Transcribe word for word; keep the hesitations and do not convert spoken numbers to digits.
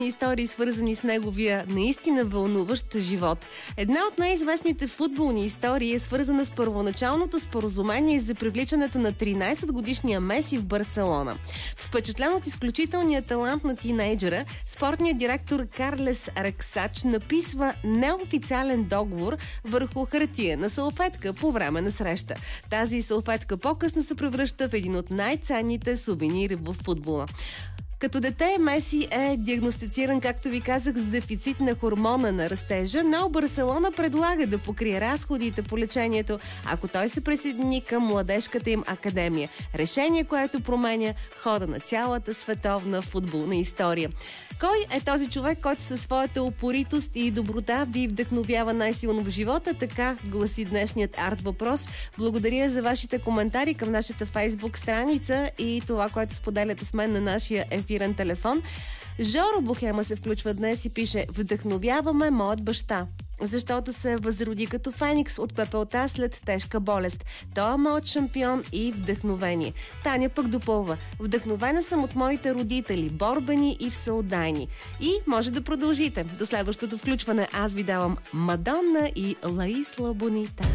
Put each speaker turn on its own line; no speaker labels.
Истории, свързани с неговия наистина вълнуващ живот. Една от най-известните футболни истории е свързана с първоначалното споразумение за привличането на тринайсетгодишния Меси в Барселона. Впечатлен от изключителния талант на тинейджера, спортният директор Карлес Рексач написва неофициален договор върху хартия на салфетка по време на среща. Тази салфетка по-късно се превръща в един от най-ценните сувенири в футбола. Като дете Меси е диагностициран, както ви казах, с дефицит на хормона на растежа, но Барселона предлага да покрие разходите по лечението, ако той се присъедини към младежката им академия. Решение, което променя хода на цялата световна футболна история. Кой е този човек, който със своята упоритост и доброта ви вдъхновява най-силно в живота? Така гласи днешният арт въпрос. Благодаря за вашите коментари към нашата Фейсбук страница и това, което споделяте с мен на нашия ефирен телефон. Жоро Бухема се включва днес и пише: вдъхновяваме моят баща, защото се възроди като феникс от пепелта след тежка болест. Той е моят шампион и вдъхновение. Таня пък допълва: вдъхновена съм от моите родители, борбени и всеотдайни. И може да продължите. До следващото включване аз ви давам Мадонна и Ла Исла Бонита.